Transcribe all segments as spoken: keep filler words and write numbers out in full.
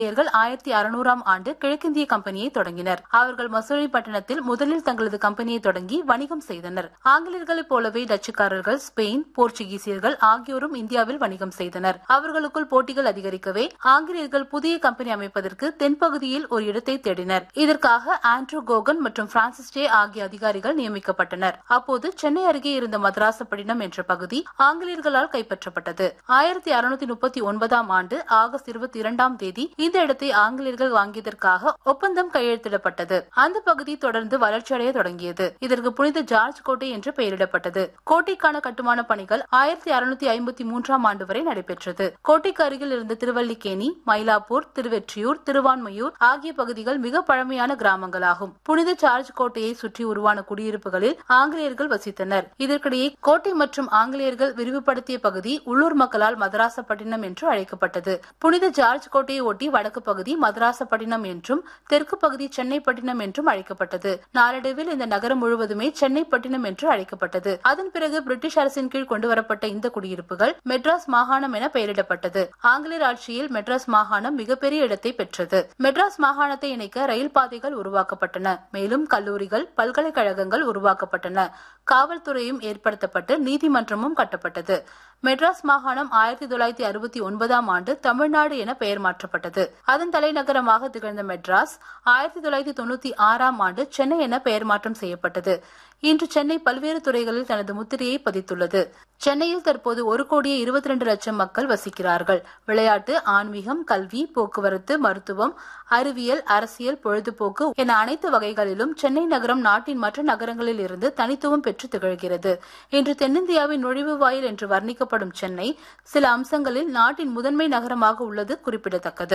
ஆயிரத்தி அறுநூறாம் ஆண்டு கிழக்கிந்திய கம்பெனியை தொடங்கினர். அவர்கள் மசூலிப்பட்டினத்தில் முதலில் தங்களது கம்பெனியை தொடங்கி வணிகம் செய்தனர். ஆங்கிலேயர்களைப் போலவே டச்சுக்காரர்கள், ஸ்பெயின், போர்ச்சுகீசியர்கள் ஆகியோரும் இந்தியாவில் வணிகம் செய்தனர். அவர்களுக்குள் போட்டிகள் அதிகரிக்கவே ஆங்கிலேயர்கள் புதிய கம்பெனி அமைப்பதற்கு தென்பகுதியில் ஒரு இடத்தை தேடினர். இதற்காக ஆண்ட்ரூ கோகன் மற்றும் பிரான்சிஸ் டே ஆகிய அதிகாரிகள் நியமிக்கப்பட்டனர். அப்போது சென்னை அருகே இருந்த மதராசப்பட்டினம் என்ற பகுதி ஆங்கிலேயர்களால் கைப்பற்றப்பட்டது. ஆயிரத்தி அறுநூத்தி முப்பத்தி ஒன்பதாம் ஆண்டு ஆகஸ்ட் இருபத்தி இரண்டாம் தேதி இந்த இடத்தை ஆங்கிலேயர்கள் வாங்கியதற்காக ஒப்பந்தம் கையெழுத்திடப்பட்டது. அந்த பகுதி தொடர்ந்து வளர்ச்சியடைய தொடங்கியது. இதற்கு புனித ஜார்ஜ் கோட்டை என்று பெயரிடப்பட்டது. கோட்டைக்கான கட்டுமான பணிகள் ஆயிரத்தி அறுநூத்தி ஐம்பத்தி மூன்றாம் ஆண்டு வரை நடைபெற்றது. கோட்டைக்கு அருகில் இருந்த திருவல்லிக்கேணி, மயிலாப்பூர், திருவெற்றியூர், திருவான்மையூர் ஆகிய பகுதிகள் மிக பழமையான கிராமங்களாகும். புனித ஜார்ஜ் கோட்டையை சுற்றி உருவான குடியிருப்புகளில் ஆங்கிலேயர்கள் வசித்தனர். இதற்கிடையே கோட்டை மற்றும் ஆங்கிலேயர்கள் விரிவுபடுத்திய பகுதி உள்ளூர் மக்களால் மதராசப்பட்டினம் என்று அழைக்கப்பட்டது. புனித ஜார்ஜ் கோட்டையை ஒட்டி வடக்கு பகுதி மதராசப்பட்டினம் என்றும் தெற்கு பகுதி சென்னைப்பட்டினம் என்றும் அழைக்கப்பட்டது. நாளடைவில் இந்த நகரம் முழுவதுமே சென்னைப்பட்டினம் என்று அழைக்கப்பட்டது. அதன் பிறகு பிரிட்டிஷ் அரசின் கீழ் கொண்டுவரப்பட்ட இந்த குடியிருப்புகள் மெட்ராஸ் மாகாணம் என பெயரிடப்பட்டது. ஆங்கிலேயர் ஆட்சியில் மெட்ராஸ் மாகாணம் மிகப்பெரிய இடத்தை பெற்றது. மெட்ராஸ் மாகாணத்தை இணைக்க ரயில் பாதைகள் உருவாக்கப்பட்டன. மேலும் கல்லூரிகள், பல்கலைக்கழகங்கள் உருவாக்கப்பட்டன. காவல்துறையும் ஏற்படுத்தப்பட்டு நீதிமன்றமும் கட்டப்பட்டது. மெட்ராஸ் மாகாணம் ஆயிரத்தி தொள்ளாயிரத்தி அறுபத்தி ஒன்பதாம் ஆண்டு தமிழ்நாடு என பெயர் மாற்றப்பட்டது. அதன் தலைநகரமாக திகழ்ந்த மெட்ராஸ் ஆயிரத்தி தொள்ளாயிரத்தி தொண்ணூத்தி ஆறாம் ஆண்டு சென்னை என பெயர் மாற்றம் செய்யப்பட்டது. இன்று சென்னை பல்வேறு துறைகளில் தனது முத்திரையை பதித்துள்ளது. சென்னையில் தற்போது ஒரு கோடியே இருபத்தி இரண்டு லட்சம் மக்கள் வசிக்கிறார்கள். விளையாட்டு, ஆன்மீகம், கல்வி, போக்குவரத்து, மருத்துவம், அறிவியல், அரசியல், பொழுதுபோக்கு என அனைத்து வகைகளிலும் சென்னை நகரம் நாட்டின் மற்ற நகரங்களில் இருந்து தனித்துவம் பெற்று திகழ்கிறது. இன்று தென்னிந்தியாவின் நுழைவு வாயில் என்று வர்ணிக்கப்படும் சென்னை சில அம்சங்களில் நாட்டின் முதன்மை நகரமாக உள்ளது குறிப்பிடத்தக்கது.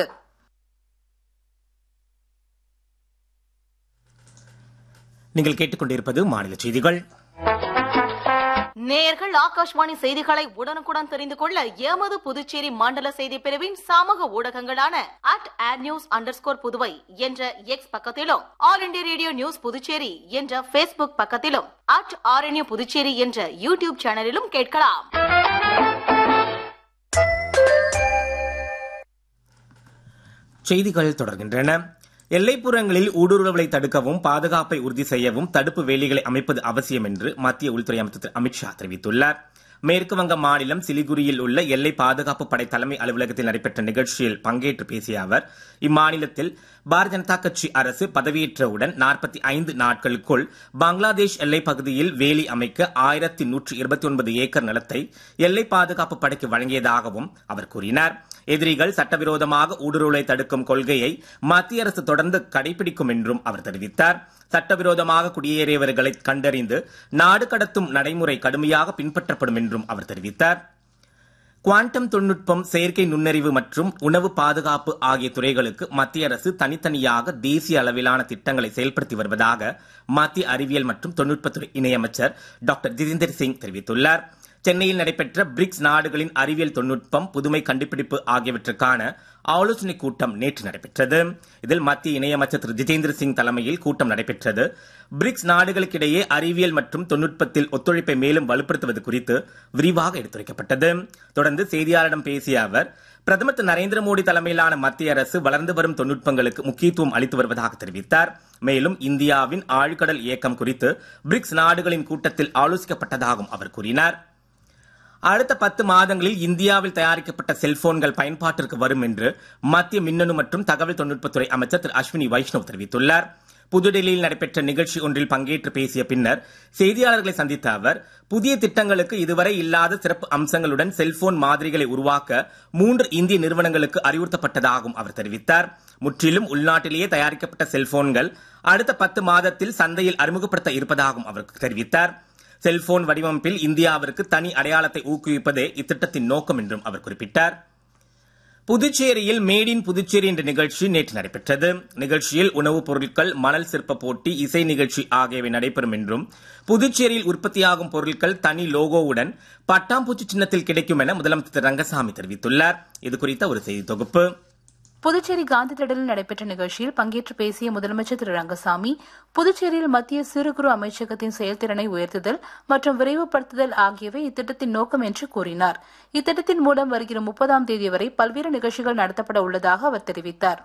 நீங்கள் கேட்டுக்கொண்டிருப்பது மாநில செய்திகள். நேயர்கள் ஆகாஷ்வாணி செய்திகளை உடனுக்குடன் தெரிந்து கொள்ள எமது புதுச்சேரி மண்டல செய்தி பிரிவின் சமூக ஊடகங்களான at air news under score Puduvai என்ற எக்ஸ் பக்கத்திலும், all India radio news Puducherry என்ற பேஸ்புக் பக்கத்திலும், அட் ஆர்என்யூ புதுச்சேரி என்ற யூடியூப் சேனலிலும் கேட்கலாம். செய்திகள் தொடர்கின்றன. எல்லைப்புறங்களில் ஊடுருவலை தடுக்கவும் பாதுகாப்பை உறுதி செய்யவும் தடுப்பு வேலிகளை அமைப்பது அவசியம் என்று மத்திய உள்துறை அமைச்சர் திரு அமித்ஷா தெரிவித்துள்ளார். மேற்குவங்க மாநிலம் சிலிகுரியில் உள்ள எல்லை பாதுகாப்பு படை தலைமை அலுவலகத்தில் நடைபெற்ற நிகழ்ச்சியில் பங்கேற்று பேசிய அவர், இம்மாநிலத்தில் பாரதிய ஜனதா கட்சி அரசு பதவியேற்றவுடன் நாற்பத்தி ஐந்து நாட்களுக்குள் பங்களாதேஷ் எல்லைப் பகுதியில் வேலி அமைக்க ஆயிரத்தி நூற்றி இருபத்தி ஒன்பது ஏக்கர் நிலத்தை எல்லை பாதுகாப்பு படைக்கு வழங்கியதாகவும் அவர் கூறினார். எதிரிகள் சட்டவிரோதமாக ஊடுருவலை தடுக்கும் கொள்கையை மத்திய அரசு தொடர்ந்து கடைபிடிக்கும் என்றும் அவர் தெரிவித்தார். சட்டவிரோதமாக குடியேறியவர்களை கண்டறிந்து நாடு கடத்தும் நடைமுறை கடுமையாக பின்பற்றப்படும் என்றும் அவர் தெரிவித்தார். குவாண்டம் தொழில்நுட்பம், செயற்கை நுண்ணறிவு மற்றும் உணவு பாதுகாப்பு ஆகிய துறைகளுக்கு மத்திய அரசு தனித்தனியாக தேசிய அளவிலான திட்டங்களை செயல்படுத்தி வருவதாக மத்திய அறிவியல் மற்றும் தொழில்நுட்பத்துறை இணையமைச்சர் டாக்டர் ஜிதேந்தர் சிங் தெரிவித்துள்ளார். சென்னையில் நடைபெற்ற பிரிக்ஸ் நாடுகளின் அறிவியல் தொழில்நுட்பம், புதுமை கண்டுபிடிப்பு ஆகியவற்றுக்கான ஆலோசனைக் கூட்டம் நேற்று நடைபெற்றது. இதில் மத்திய இணையமைச்சர் திரு ஜிதேந்திர சிங் தலைமையில் கூட்டம் நடைபெற்றது. பிரிக்ஸ் நாடுகளுக்கிடையே அறிவியல் மற்றும் தொழில்நுட்பத்தில் ஒத்துழைப்பை மேலும் வலுப்படுத்துவது குறித்து விரிவாக எடுத்துரைக்கப்பட்டது. தொடர்ந்து செய்தியாளரிடம் பேசிய அவர், பிரதமர் திரு நரேந்திர மோடி தலைமையிலான மத்திய அரசு வளர்ந்து வரும் தொழில்நுட்பங்களுக்கு முக்கியத்துவம் அளித்து வருவதாக தெரிவித்தார். மேலும் இந்தியாவின் ஆழ்கடல் இயக்கம் குறித்து பிரிக்ஸ் நாடுகளின் கூட்டத்தில் ஆலோசிக்கப்பட்டதாகவும் அவர் கூறினார். அடுத்த பத்து மாதங்களில் இந்தியாவில் தயாரிக்கப்பட்ட செல்போன்கள் பயன்பாட்டிற்கு வரும் என்று மத்திய மின்னணு மற்றும் தகவல் தொழில்நுட்பத்துறை அமைச்சர் திரு அஸ்வினி வைஷ்ணவ் தெரிவித்துள்ளார். புதுடெல்லியில் நடைபெற்ற நிகழ்ச்சி ஒன்றில் பங்கேற்று பேசிய பின்னர் செய்தியாளர்களை சந்தித்த அவர், புதிய திட்டங்களுக்கு இதுவரை இல்லாத சிறப்பு அம்சங்களுடன் செல்போன் மாதிரிகளை உருவாக்க மூன்று இந்திய நிறுவனங்களுக்கு அறிவுறுத்தப்பட்டதாகவும் அவர் தெரிவித்தார். முற்றிலும் உள்நாட்டிலேயே தயாரிக்கப்பட்ட செல்போன்கள் அடுத்த பத்து மாதத்தில் சந்தையில் அறிமுகப்படுத்த இருப்பதாகவும் அவர் தெரிவித்தார். செல்போன் வடிவமைப்பில் இந்தியாவிற்கு தனி அடையாளத்தை ஊக்குவிப்பதே இத்திட்டத்தின் நோக்கம் என்றும் அவர் குறிப்பிட்டார். புதுச்சேரியில் மேட் இன் புதுச்சேரி என்ற நிகழ்ச்சி நேற்று நடைபெற்றது. நிகழ்ச்சியில் உணவுப் பொருட்கள், மணல் சிற்ப போட்டி, இசை நிகழ்ச்சி ஆகியவை நடைபெறும் என்றும், புதுச்சேரியில் உற்பத்தியாகும் பொருட்கள் தனி லோகோவுடன் பட்டாம்பூச்சி சின்னத்தில் கிடைக்கும் என முதலமைச்சர் திரு ரங்கசாமி தெரிவித்துள்ளார். இதுகுறித்த ஒரு செய்தி தொகுப்பு. புதுச்சேரி காந்தி திடலில் நடைபெற்ற நிகழ்ச்சியில் பங்கேற்று பேசிய முதலமைச்சர் திரு ரங்கசாமி, புதுச்சேரியில் மத்திய சிறு குறு அமைச்சகத்தின் செயல்திறனை உயர்த்துதல் மற்றும் விரைவுபடுத்துதல் ஆகியவை இத்திட்டத்தின் நோக்கம் என்று கூறினார். இத்திட்டத்தின் மூலம் வருகிற முப்பதாம் தேதி வரை பல்வேறு நிகழ்ச்சிகள் நடத்தப்பட உள்ளதாக அவர் தெரிவித்தார்.